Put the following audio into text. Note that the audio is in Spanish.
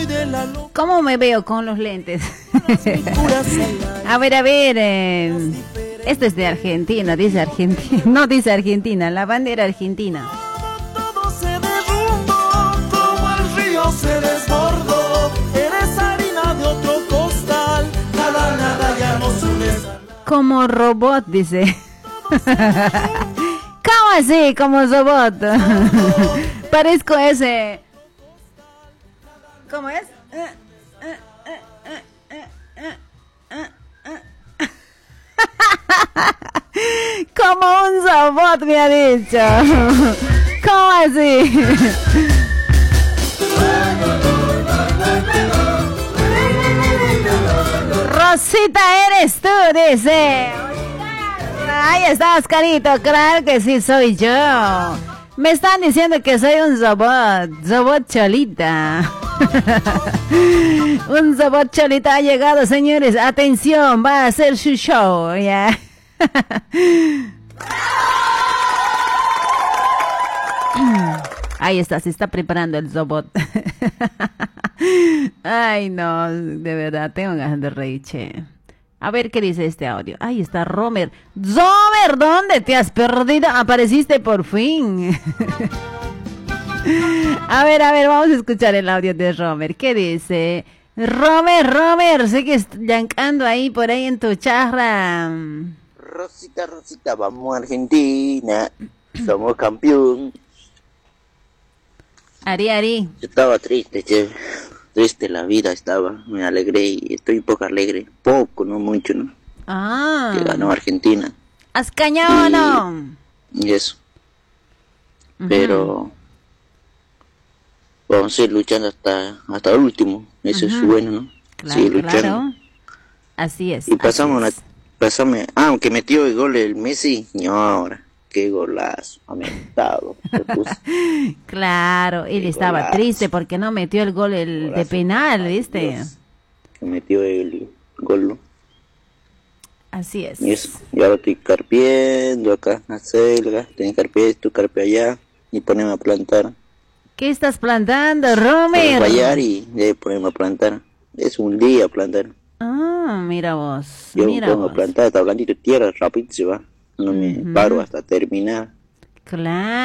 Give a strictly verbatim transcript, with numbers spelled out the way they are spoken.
¿Cómo me veo con los lentes? A ver, a ver. Eh, esto es de Argentina, dice Argentina. No dice Argentina, la bandera argentina. Todo se derrumbó, como el río se desbordó. Eres harina de otro costal, nada, nada ya nos une. Como robot, dice. ¿Cómo así? Como robot. Parezco ese. ¿Cómo es? Como un robot, me ha dicho. ¿Cómo así? Rosita, eres tú, dice. Ahí está, Oscarito, claro que sí soy yo. Me están diciendo que soy un robot, robot cholita. Un robot cholita ha llegado, señores. Atención, va a hacer su show, ya. Ahí está, se está preparando el robot. Ay, no, de verdad, tengo ganas de reír, che. A ver qué dice este audio. Ahí está Romer. Romer, ¿dónde te has perdido? Apareciste por fin. A ver, a ver, vamos a escuchar el audio de Romer. ¿Qué dice? Romer, Romer, sigues llancando ahí por ahí en tu charra. Rosita, Rosita, vamos a Argentina. Somos campeón. Ari, Ari. Yo estaba triste, che. Triste la vida estaba, me alegré y estoy un poco alegre, poco, no mucho, ¿no? Ah. Que ganó Argentina. ¿Has cañado o no? Y eso. Uh-huh. Pero vamos a ir luchando hasta hasta el último, eso uh-huh. es bueno, ¿no? Claro, sí, luchando. Claro. Así es. Y pasamos así es. una, pasamos, ah, aunque metió el gol el Messi, y ahora. Qué golazo, aumentado. Claro, él estaba golazo. Triste porque no metió el gol el golazo, de penal, ¿viste? Dios, que metió el gol. Así es. Y, eso, y ahora estoy carpiendo acá, a selga, tengo carpia esto, carpia allá, y ponemos a plantar. ¿Qué estás plantando, Romer? Vallar y de ponemos a plantar. Es un día plantar. Ah, mira vos. Yo mira pongo vos. a plantar, está blandito de tierra, rápido se va. No me uh-huh. paro hasta terminar. Claro.